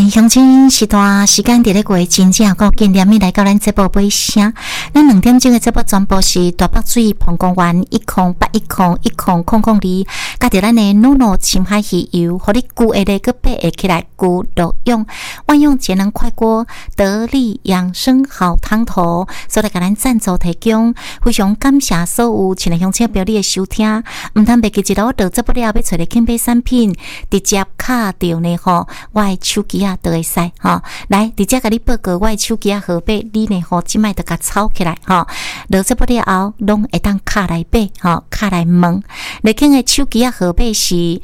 来，乡亲时段时间伫咧过，真正够今点咪来到咱节目尾声。咱2点钟的节目全部是大北水澎公园108101002，加着咱的诺诺深海鱼油，互你久下来个爬会起来，久落用万用节能快锅，得力养生好汤头，所以甲咱赞助提供，非常感谢所有亲爱乡亲朋友的收听。毋通袂记一路到做不了，要找你肯买产品，直接卡掉呢吼，我的手机啊都会使吼。来，直接甲你报告我的手机啊号码，你呢吼即摆就甲抄起来吼。到做不了后，拢会当卡来买吼，卡来问。你肯的手机啊号码是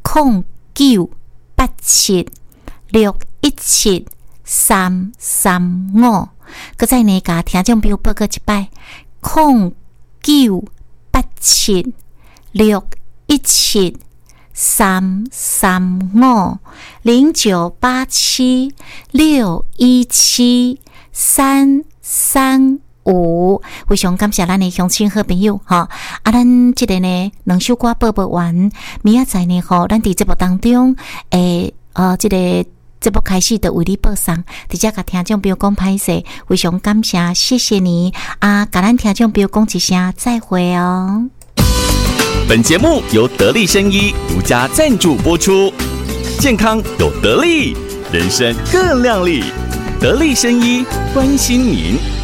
0987617335。搁再呢，甲听众朋友报告一摆0987617335，0987617335。非常感谢咱的乡亲好朋友哈！咱这个呢2首歌播完，明仔载呢吼，咱伫节目当中这个节目开始就为你播送，直接甲听众朋友讲歹势，非常感谢，谢谢你甲咱听众朋友讲一声再会哦。 本节目由得力生医独家赞助播出，健康有得力，人生更亮丽。得力生医关心您。